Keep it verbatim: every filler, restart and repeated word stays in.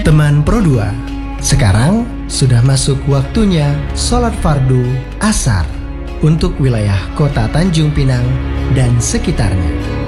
Teman Pro dua, sekarang sudah masuk waktunya sholat fardu asar untuk wilayah kota Tanjung Pinang dan sekitarnya.